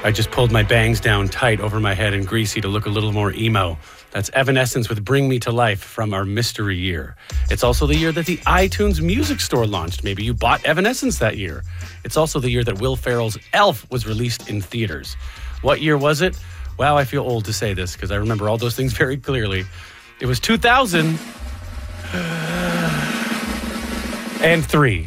I just pulled my bangs down tight over my head and greasy to look a little more emo. That's Evanescence with Bring Me to Life from our mystery year. It's also the year that the iTunes Music Store launched. Maybe you bought Evanescence that year. It's also the year that Will Ferrell's Elf was released in theaters. What year was it? Wow, I feel old to say this because I remember all those things very clearly. It was 2003.